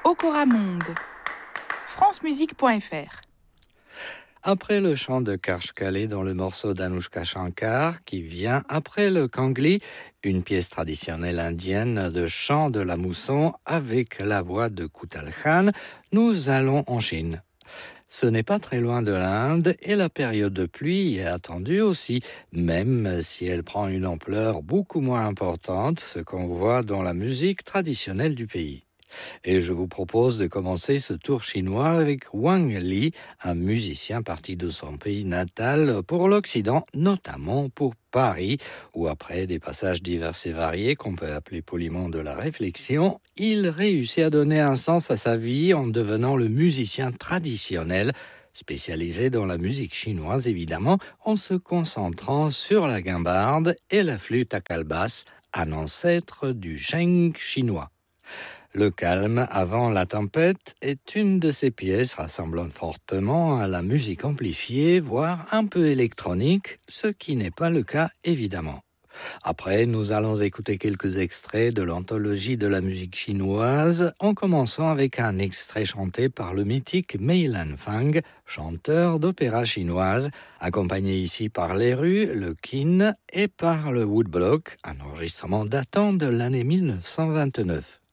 Okora Monde, francemusique.fr. Après le chant de Kashkali dans le morceau d'Anushka Shankar, qui vient après le Kangli, une pièce traditionnelle indienne de chant de la mousson avec la voix de Kutal Khan, nous allons en Chine. Ce n'est pas très loin de l'Inde et la période de pluie est attendue aussi, même si elle prend une ampleur beaucoup moins importante, ce qu'on voit dans la musique traditionnelle du pays. Et je vous propose de commencer ce tour chinois avec Wang Li, un musicien parti de son pays natal pour l'Occident, notamment pour Paris, où après des passages divers et variés qu'on peut appeler poliment de la réflexion, il réussit à donner un sens à sa vie en devenant le musicien traditionnel, spécialisé dans la musique chinoise évidemment, en se concentrant sur la guimbarde et la flûte à calebasse, un ancêtre du sheng chinois. Le calme avant la tempête est une de ces pièces rassemblant fortement à la musique amplifiée, voire un peu électronique, ce qui n'est pas le cas évidemment. Après, nous allons écouter quelques extraits de l'anthologie de la musique chinoise, en commençant avec un extrait chanté par le mythique Mei Lan Fang, chanteur d'opéra chinoise, accompagné ici par les rues, le Qin et par le Woodblock, un enregistrement datant de l'année 1929.